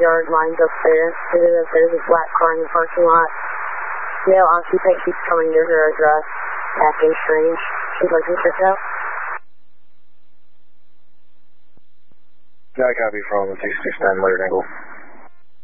yard lines up there. There's a black car in the parking lot. Male occupant keeps coming to her address, acting strange. She'd like to be checked out. Yeah, I copy from 669 Laird Angle.